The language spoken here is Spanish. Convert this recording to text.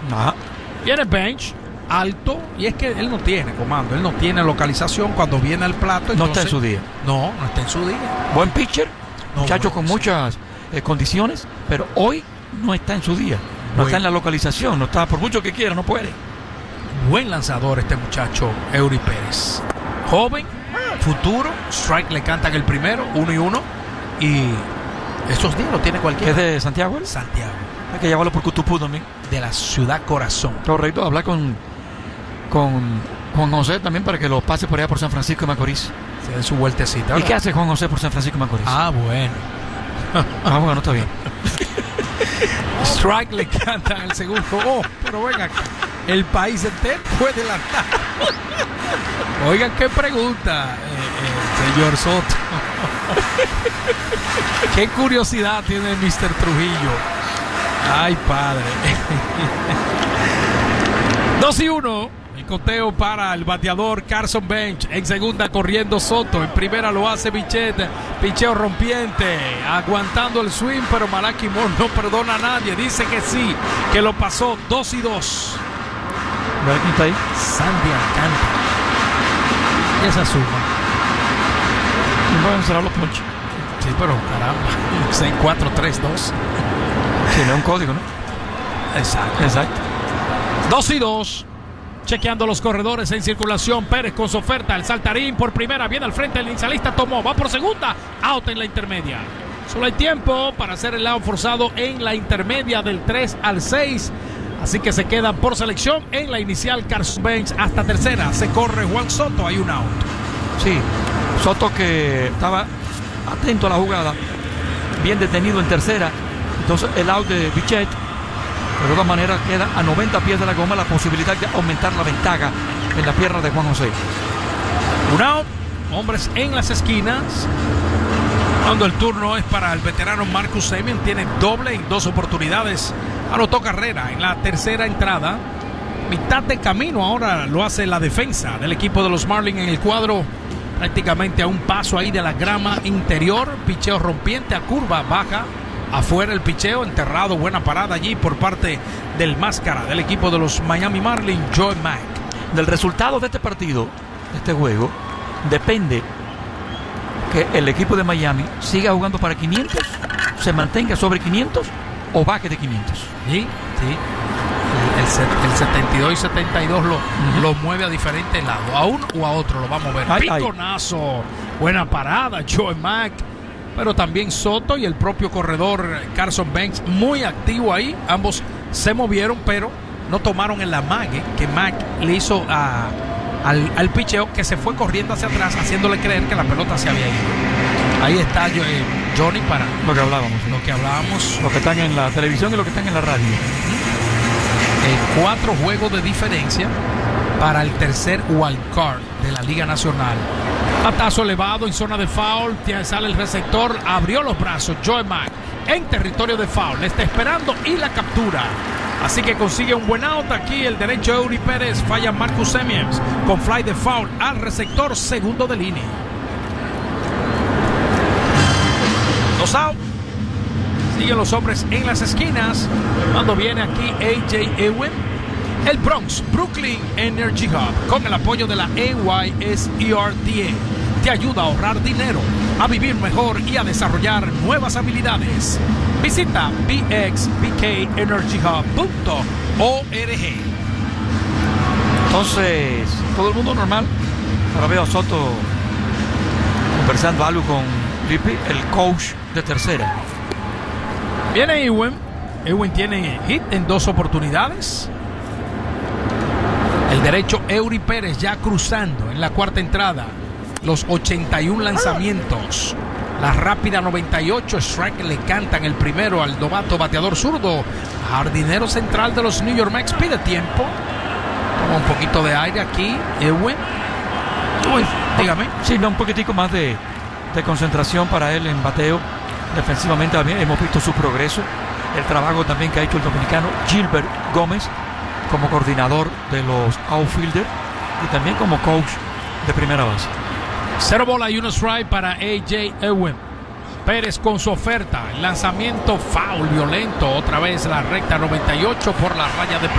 Ajá. Viene Bench, alto, y es que él no tiene comando, él no tiene localización cuando viene al plato. No Entonces, está en su día. No está en su día. Buen pitcher, No, muchacho bueno, con sí. muchas condiciones, pero hoy no está en su día. No Bueno. está en la localización, no está, por mucho que quiera, no puede. Buen lanzador este muchacho, Eury Pérez. Joven, futuro, strike le cantan el primero, 1-1. Y estos días lo tiene ¿Qué cualquiera. es de Santiago? Él? Santiago, Hay que llevarlo por Cutupú también. de la ciudad corazón. Correcto, hablar con Juan José también para que lo pase por allá por San Francisco de Macorís. Se den su vueltecita. ¿Y ¿verdad? qué hace Juan José por San Francisco de Macorís? Ah, bueno. Bueno, está bien. Strike le cantan el segundo. Oh, pero venga acá. El país entero puede lanzar. Oigan, qué pregunta, señor Soto. Qué curiosidad tiene Mr. Trujillo. Ay, padre. 2-1. El conteo para el bateador Carson Bench. En segunda corriendo Soto. En primera lo hace Bichette. Picheo rompiente. Aguantando el swing, pero Malaki Moore no perdona a nadie. Dice que sí, que lo pasó 2-2. ¿Verdad quién está ahí? Sandy Alcántara. Y esa suma. No pueden cerrar los ponches. Sí, pero caramba. 6-4-3-2. Sí, no es un código, ¿no? Exacto. Exacto. 2-2. Chequeando los corredores en circulación. Pérez con su oferta. El saltarín por primera. Viene al frente. El inicialista tomó. Va por segunda. Out en la intermedia. Solo hay tiempo para hacer el out forzado en la intermedia del 3 al 6. Así que se quedan por selección en la inicial Carson Bench hasta tercera. Se corre Juan Soto. Hay un out. Sí. Soto que estaba atento a la jugada. Bien detenido en tercera. Entonces el out de Bichette. De todas maneras queda a 90 pies de la goma la posibilidad de aumentar la ventaja en la pierna de Juan José. Un out, hombres en las esquinas. Cuando el turno es para el veterano Marcus Semien, tiene doble en 2 oportunidades. Anotó carrera en la tercera entrada. Mitad de camino ahora lo hace la defensa del equipo de los Marlins en el cuadro. Prácticamente a un paso ahí de la grama interior. Picheo rompiente a curva baja. Afuera el picheo, enterrado, buena parada allí por parte del máscara del equipo de los Miami Marlins, Joe Mack. Del resultado de este partido, de este juego, depende que el equipo de Miami siga jugando para 500, se mantenga sobre 500 o baje de 500. Sí. El 72 y 72 lo mueve a diferentes lados, a uno o a otro lo vamos a ver. Piconazo, buena parada, Joe Mack. Pero también Soto y el propio corredor Carson Bench muy activo ahí. Ambos se movieron, pero no tomaron el amague que Mack le hizo al picheo, que se fue corriendo hacia atrás, haciéndole creer que la pelota se había ido. Ahí está Johnny para Lo que hablábamos. lo Los que están en la televisión y los que están en la radio. 4 juegos de diferencia para el tercer wild card de la Liga Nacional. Batazo elevado en zona de foul. Sale el receptor. Abrió los brazos. Joe Mack en territorio de foul. Le está esperando y la captura. Así que consigue un buen out aquí. El derecho de Eury Pérez. Falla Marcus Semien con fly de foul al receptor. Segundo de línea. 2 out. Siguen los hombres en las esquinas. Cuando viene aquí AJ Ewing. El Bronx Brooklyn Energy Hub, con el apoyo de la NYSERDA, te ayuda a ahorrar dinero, a vivir mejor y a desarrollar nuevas habilidades. Visita bxbkenergyhub.org. Entonces, todo el mundo normal. Ahora veo a Soto conversando algo con Lippi, el coach de tercera. Viene Ewing. Ewing tiene hit en 2 oportunidades. El derecho Eury Pérez ya cruzando en la cuarta entrada. Los 81 lanzamientos. La rápida 98. Strike le cantan el primero al novato bateador zurdo. Jardinero central de los New York Mets pide tiempo. Toma un poquito de aire aquí. Ewing. Dígame. Sí, un poquitico más de concentración para él en bateo. Defensivamente también hemos visto su progreso. El trabajo también que ha hecho el dominicano Gilbert Gómez como coordinador de los outfielders y también como coach de primera base. 0 bola y 1 strike para AJ Ewing. Pérez con su oferta. El lanzamiento foul violento. Otra vez la recta 98 por la raya de